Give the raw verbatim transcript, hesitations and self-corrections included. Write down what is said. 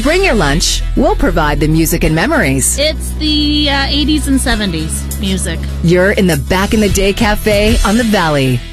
you bring your lunch, we'll provide the music and memories. It's the uh, eighties and seventies music. You're in the Back in the Day Cafe on the Valley.